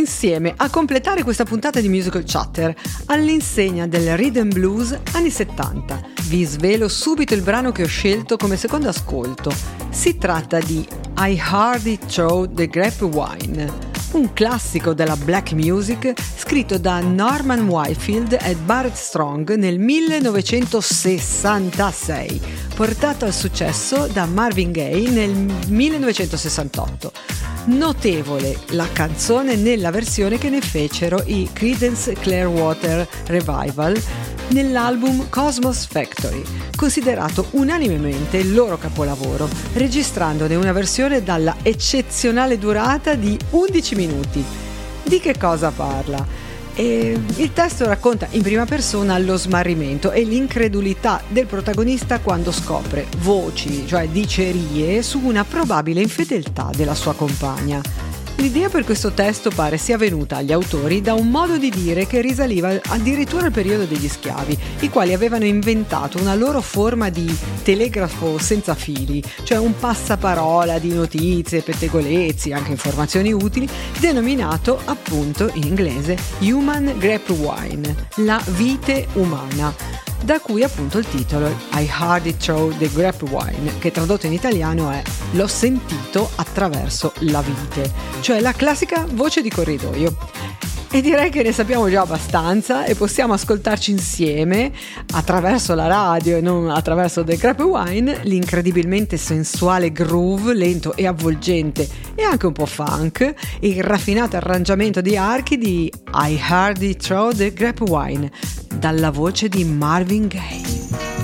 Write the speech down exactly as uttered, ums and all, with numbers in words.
insieme a completare questa puntata di Musical Chatter all'insegna del rhythm blues anni settanta. Vi svelo subito il brano che ho scelto come secondo ascolto. Si tratta di I Hardly Throw the Grapevine, un classico della black music scritto da Norman Whitefield e Barrett Strong nel millenovecentosessantasei, portato al successo da Marvin Gaye nel millenovecentosessantotto. Notevole la canzone nella versione che ne fecero i Creedence Clearwater Revival nell'album Cosmos Factory, considerato unanimemente il loro capolavoro, registrandone una versione dalla eccezionale durata di undici minuti. Di che cosa parla? E il testo racconta in prima persona lo smarrimento e l'incredulità del protagonista quando scopre voci, cioè dicerie, su una probabile infedeltà della sua compagna. L'idea per questo testo pare sia venuta agli autori da un modo di dire che risaliva addirittura al periodo degli schiavi, i quali avevano inventato una loro forma di telegrafo senza fili, cioè un passaparola di notizie, pettegolezzi, anche informazioni utili, denominato appunto in inglese Human Grapevine, la vite umana. Da cui appunto il titolo I Hardly Throw the Grapevine, che tradotto in italiano è L'ho sentito attraverso la vite, cioè la classica voce di corridoio. E direi che ne sappiamo già abbastanza e possiamo ascoltarci insieme, attraverso la radio e non attraverso The Grapevine, l'incredibilmente sensuale groove lento e avvolgente e anche un po' funk, il raffinato arrangiamento di archi di I Hardly Throw the Grapevine, dalla voce di Marvin Gaye.